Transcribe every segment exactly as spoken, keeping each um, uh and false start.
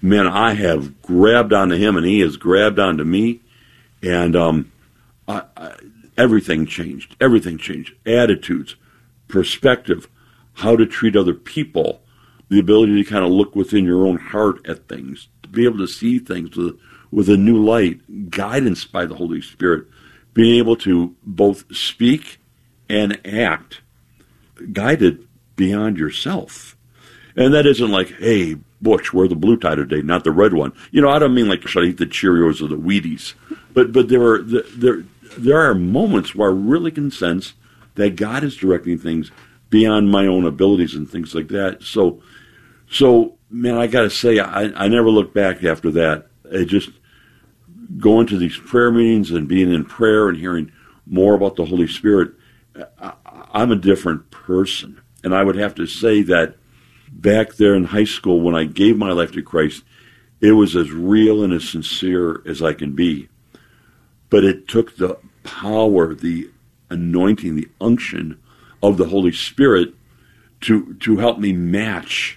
man, I have grabbed onto him, and he has grabbed onto me, and um, I, I, everything changed. Everything changed. Attitudes, perspective, how to treat other people, the ability to kind of look within your own heart at things, to be able to see things with, with a new light, guidance by the Holy Spirit, being able to both speak and act guided beyond yourself. And that isn't like, hey, Butch, wear the blue tie today, not the red one. You know, I don't mean like should I eat the Cheerios or the Wheaties. But but there are there there are moments where I really can sense that God is directing things beyond my own abilities and things like that. So so man, I gotta say, I, I never looked back after that. It just going to these prayer meetings and being in prayer and hearing more about the Holy Spirit, I, I'm a different person. And I would have to say that back there in high school when I gave my life to Christ, it was as real and as sincere as I can be. But it took the power, the anointing, the unction of the Holy Spirit to to help me match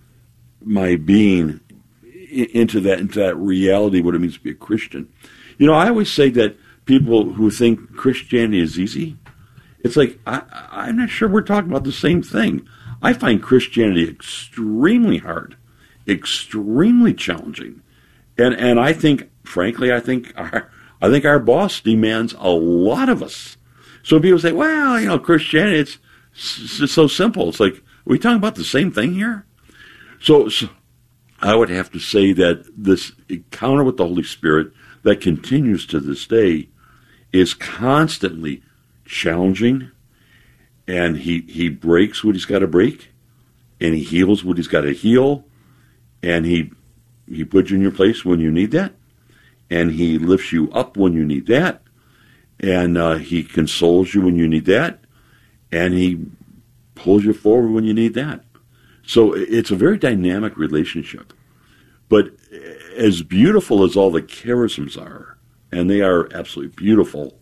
my being into that into that reality, what it means to be a Christian. You know, I always say that people who think Christianity is easy, it's like, I, I'm not sure we're talking about the same thing. I find Christianity extremely hard, extremely challenging. And and I think, frankly, I think our I think our boss demands a lot of us. So people say, well, you know, Christianity, it's, it's so simple. It's like, are we talking about the same thing here? So, so I would have to say that this encounter with the Holy Spirit that continues to this day is constantly challenging, and he, he breaks what he's got to break, and he heals what he's got to heal, and he he puts you in your place when you need that, and he lifts you up when you need that, and uh, he consoles you when you need that, and he pulls you forward when you need that. So it's a very dynamic relationship. But as beautiful as all the charisms are, and they are absolutely beautiful,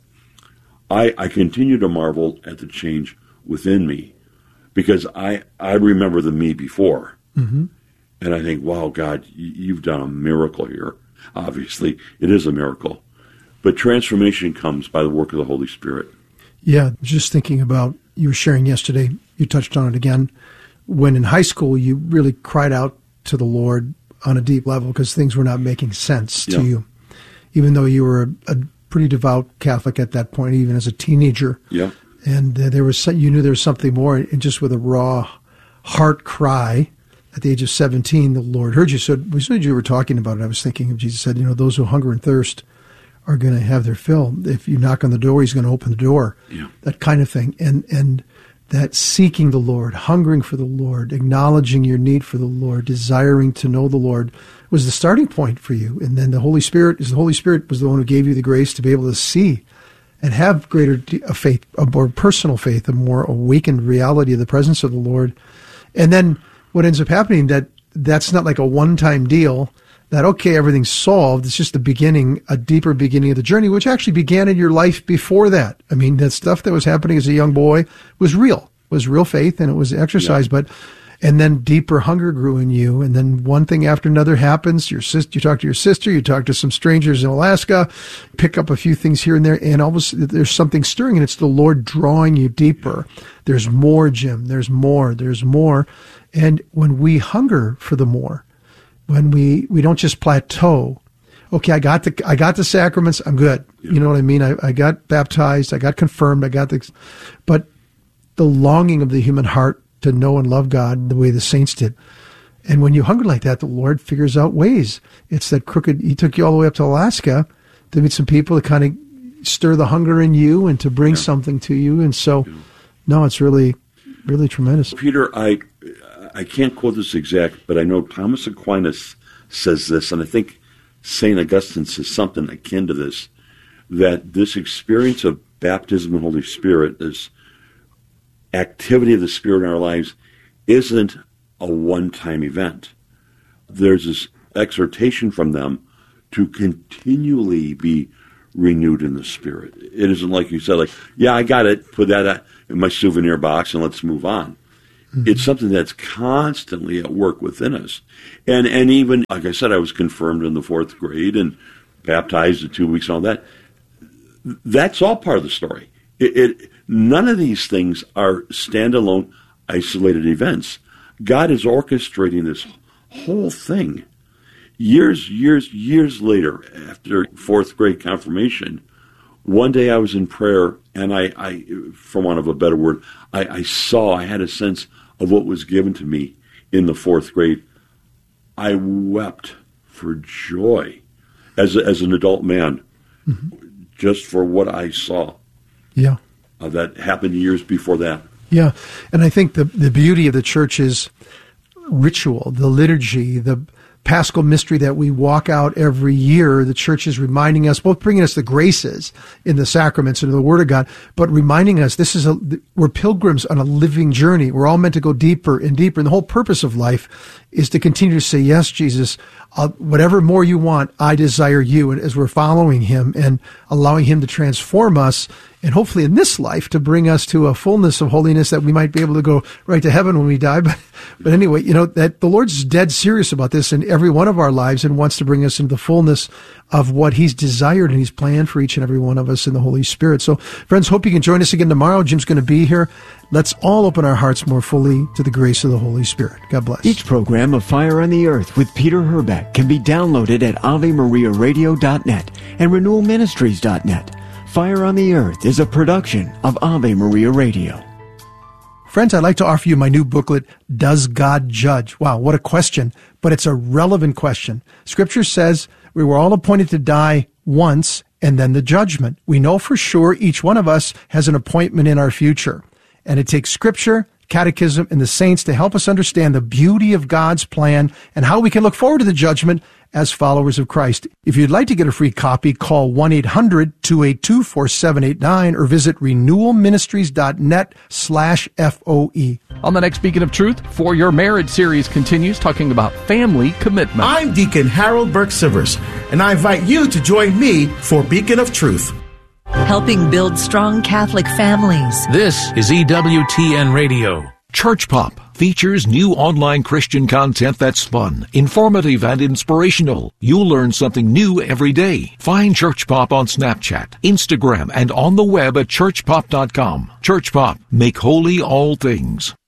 I, I continue to marvel at the change within me, because I, I remember the me before. Mm-hmm. And I think, wow, God, you've done a miracle here. Obviously, it is a miracle. But transformation comes by the work of the Holy Spirit. Yeah, just thinking about, you were sharing yesterday, you touched on it again, when in high school you really cried out to the Lord on a deep level because things were not making sense to yeah. you, even though you were a, a pretty devout Catholic at that point, even as a teenager. Yeah. And uh, there was some, you knew there was something more, and just with a raw heart cry at the age of seventeen, the Lord heard you. So as soon as you were talking about it, I was thinking of Jesus said, you know, those who hunger and thirst are going to have their fill. If you knock on the door, he's going to open the door. Yeah. That kind of thing. And and that seeking the Lord, hungering for the Lord, acknowledging your need for the Lord, desiring to know the Lord was the starting point for you. And then the Holy Spirit is the Holy Spirit was the one who gave you the grace to be able to see and have greater a faith, a more personal faith, a more awakened reality of the presence of the Lord. And then what ends up happening, that that's not like a one-time deal, that, okay, everything's solved. It's just the beginning, a deeper beginning of the journey, which actually began in your life before that. I mean, that stuff that was happening as a young boy was real, was real faith, and it was exercise. Yeah. But, and then deeper hunger grew in you. And then one thing after another happens. Your sister, you talk to your sister, you talk to some strangers in Alaska, pick up a few things here and there, and all of a sudden there's something stirring, and it's the Lord drawing you deeper. There's more, Jim. There's more. There's more. And when we hunger for the more, when we, we don't just plateau, okay, I got the I got the sacraments, I'm good. Yeah. You know what I mean? I, I got baptized, I got confirmed, I got the, but the longing of the human heart to know and love God the way the saints did. And when you hunger like that, the Lord figures out ways. It's that crooked, he took you all the way up to Alaska to meet some people to kind of stir the hunger in you and to bring yeah. something to you. And so, yeah. no, it's really, really tremendous. Peter, I I can't quote this exact, but I know Thomas Aquinas says this, and I think Saint Augustine says something akin to this, that this experience of baptism in the Holy Spirit, this activity of the Spirit in our lives, isn't a one-time event. There's this exhortation from them to continually be renewed in the Spirit. It isn't like you said, like, yeah, I got it, put that in my souvenir box and let's move on. Mm-hmm. It's something that's constantly at work within us. And and even, like I said, I was confirmed in the fourth grade and baptized at two weeks and all that. That's all part of the story. It, it none of these things are standalone, isolated events. God is orchestrating this whole thing. Years, years, years later, after fourth grade confirmation, one day I was in prayer, and I, I for want of a better word, I, I saw, I had a sense of what was given to me in the fourth grade. I wept for joy as a, as an adult man, mm-hmm. just for what I saw. Yeah, uh, that happened years before that. Yeah, and I think the the beauty of the church's ritual, the liturgy, the Paschal mystery that we walk out every year, the church is reminding us, both bringing us the graces in the sacraments and the Word of God, but reminding us this is a, we're pilgrims on a living journey. We're all meant to go deeper and deeper. And the whole purpose of life is to continue to say, yes, Jesus, uh, whatever more you want, I desire you. And as we're following him and allowing him to transform us, and hopefully in this life to bring us to a fullness of holiness that we might be able to go right to heaven when we die. But, but anyway, you know, that the Lord's dead serious about this in every one of our lives and wants to bring us into the fullness of what he's desired and he's planned for each and every one of us in the Holy Spirit. So friends, hope you can join us again tomorrow. Jim's going to be here. Let's all open our hearts more fully to the grace of the Holy Spirit. God bless. Each program of Fire on the Earth with Peter Herbeck can be downloaded at ave maria radio dot net and renewal ministries dot net. Fire on the Earth is a production of Ave Maria Radio. Friends, I'd like to offer you my new booklet, Does God Judge? Wow, what a question, but it's a relevant question. Scripture says we were all appointed to die once and then the judgment. We know for sure each one of us has an appointment in our future. And it takes Scripture, Catechism, and the saints to help us understand the beauty of God's plan and how we can look forward to the judgment as followers of Christ. If you'd like to get a free copy, call one eight hundred two eight two four seven eight nine or visit renewal ministries dot net slash F O E. On the next Beacon of Truth, For Your Marriage series continues talking about family commitment. I'm Deacon Harold Burke-Sivers, and I invite you to join me for Beacon of Truth. Helping build strong Catholic families. This is E W T N Radio. Church Pop features new online Christian content that's fun, informative, and inspirational. You'll learn something new every day. Find Church Pop on Snapchat, Instagram, and on the web at church pop dot com. Church Pop, make holy all things.